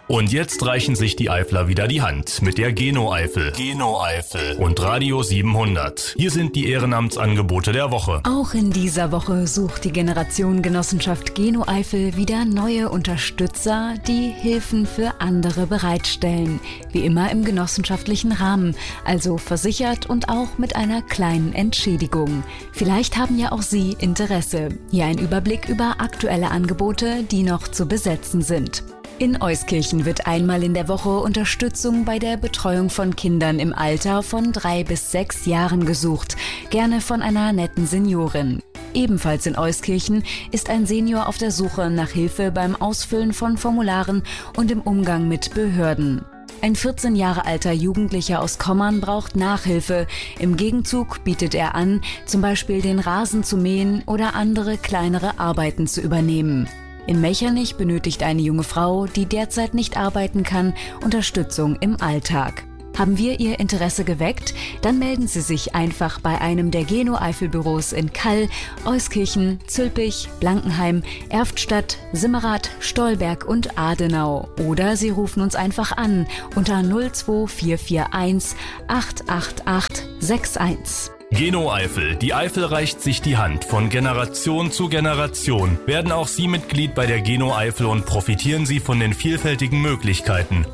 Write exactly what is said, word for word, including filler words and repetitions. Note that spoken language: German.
Und jetzt reichen sich die Eifler wieder die Hand mit der Geno-Eifel. Geno-Eifel und Radio siebenhundert. Hier sind die Ehrenamtsangebote der Woche. Auch in dieser Woche sucht die Generation Genossenschaft Geno-Eifel wieder neue Unterstützer, die Hilfen für andere bereitstellen. Wie immer im genossenschaftlichen Rahmen, also versichert und auch mit einer kleinen Entschädigung. Vielleicht haben ja auch Sie Interesse. Hier ein Überblick über aktuelle Angebote, die noch zu besetzen sind. In Euskirchen wird einmal in der Woche Unterstützung bei der Betreuung von Kindern im Alter von drei bis sechs Jahren gesucht, gerne von einer netten Seniorin. Ebenfalls in Euskirchen ist ein Senior auf der Suche nach Hilfe beim Ausfüllen von Formularen und im Umgang mit Behörden. Ein vierzehn Jahre alter Jugendlicher aus Kommern braucht Nachhilfe. Im Gegenzug bietet er an, zum Beispiel den Rasen zu mähen oder andere kleinere Arbeiten zu übernehmen. In Mechernich benötigt eine junge Frau, die derzeit nicht arbeiten kann, Unterstützung im Alltag. Haben wir Ihr Interesse geweckt? Dann melden Sie sich einfach bei einem der Geno-Eifel-Büros in Kall, Euskirchen, Zülpich, Blankenheim, Erftstadt, Simmerath, Stolberg und Adenau. Oder Sie rufen uns einfach an unter null zwei vier vier eins acht acht acht sechs eins. Geno-Eifel. Die Eifel reicht sich die Hand. Von Generation zu Generation werden auch Sie Mitglied bei der Geno-Eifel und profitieren Sie von den vielfältigen Möglichkeiten.